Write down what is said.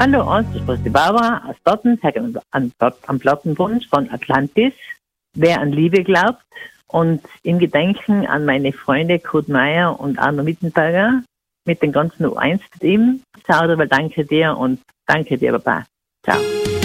Hallo, Ons, ich bin die Barbara aus Dotten, am Plattenwunsch von Atlantis. Wer an Liebe glaubt und im Gedenken an meine Freunde Kurt Meyer und Arno Mittenberger mit den ganzen U1-Team. Ciao, danke dir und danke dir, Baba. Ciao.